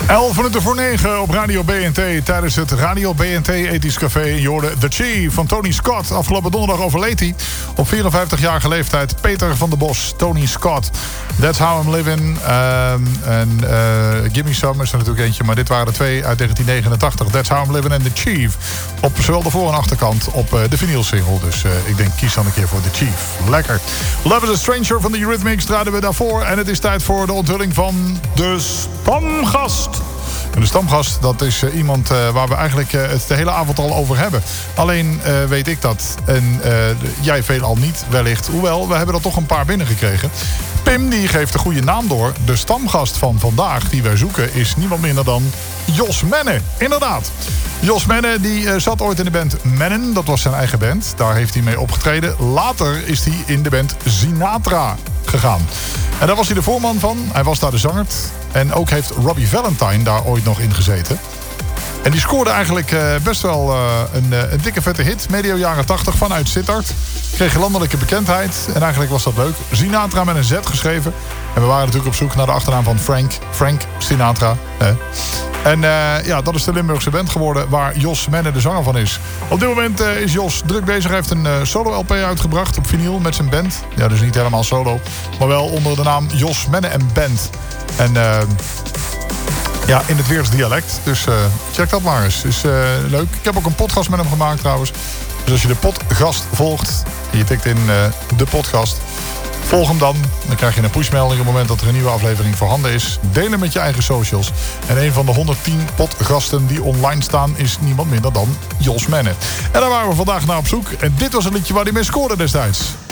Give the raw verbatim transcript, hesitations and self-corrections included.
elf minuten voor negen op Radio B N T. Tijdens het Radio B N T Ethisch Café. Je hoorde The Chief van Tony Scott. Afgelopen donderdag overleed hij op vierenvijftigjarige leeftijd. Peter van der Bos, Tony Scott. That's How I'm Living. Um, en uh, Gimme Some is er natuurlijk eentje. Maar dit waren er twee uit negentien negenentachtig. That's How I'm Living en The Chief. Op zowel de voor- en achterkant op uh, de vinylsingle. Dus uh, ik denk, kies dan een keer voor The Chief. Lekker. Love is a Stranger van de Eurythmics draaiden we daarvoor. En het is tijd voor de onthulling van de stamgast. En de stamgast, dat is uh, iemand uh, waar we eigenlijk uh, het de hele avond al over hebben. Alleen uh, weet ik dat. En uh, jij veelal niet, wellicht. Hoewel, we hebben er toch een paar binnengekregen. Pim, die geeft de goede naam door. De stamgast van vandaag, die wij zoeken, is niemand minder dan Jos Menne. Inderdaad. Jos Menne, die uh, zat ooit in de band Mennen. Dat was zijn eigen band. Daar heeft hij mee opgetreden. Later is hij in de band Sinatra gegaan. En daar was hij de voorman van. Hij was daar de zanger. En ook heeft Robbie Valentine daar ooit nog in gezeten. En die scoorde eigenlijk uh, best wel uh, een, uh, een dikke vette hit. Medio jaren tachtig vanuit Sittard. Kreeg landelijke bekendheid. En eigenlijk was dat leuk. Sinatra met een Z geschreven. En we waren natuurlijk op zoek naar de achternaam van Frank. Frank Sinatra. Eh. En uh, ja, dat is de Limburgse band geworden waar Jos Menne de zanger van is. Op dit moment uh, is Jos druk bezig. Hij heeft een uh, solo-L P uitgebracht op vinyl met zijn band. Ja, dus niet helemaal solo. Maar wel onder de naam Jos Menne en Band. En uh, ja, in het Weers dialect. Dus uh, check dat maar eens. Is uh, leuk. Ik heb ook een podcast met hem gemaakt trouwens. Dus als je de podcast volgt en je tikt in uh, de podcast, volg hem dan. Dan krijg je een pushmelding op het moment dat er een nieuwe aflevering voorhanden is. Deel hem met je eigen socials. En een van de honderdtien podcasten die online staan is niemand minder dan Jos Menne. En daar waren we vandaag naar op zoek. En dit was een liedje waar hij mee scoorde destijds.